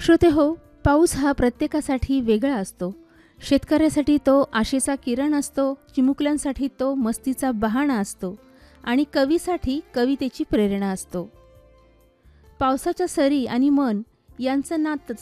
श्रोतेहो, पाऊस हा प्रत्येकासाठी वेगळा असतो. शेतकऱ्यासाठी तो आशेचा किरण असतो, चिमुकल्यांसाठी तो मस्तीचा बहाणा असतो आणि कवीसाठी कवितेची प्रेरणा असतो. पावसाच्या सरी आणि मन यांचं नातं